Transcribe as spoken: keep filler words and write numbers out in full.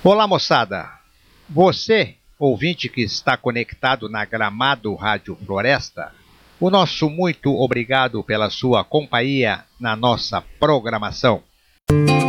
Olá, moçada. Você, ouvinte que está conectado na Gramado Rádio Floresta, o nosso muito obrigado pela sua companhia na nossa programação.